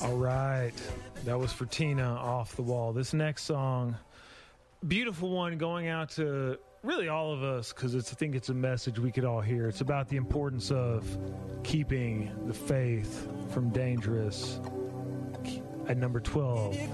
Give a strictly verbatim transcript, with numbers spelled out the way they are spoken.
All right. That was for Tina, Off the Wall. This next song, beautiful one, going out to really all of us, because it's I think it's a message we could all hear. It's about the importance of keeping the faith from dangerous. At number twelve.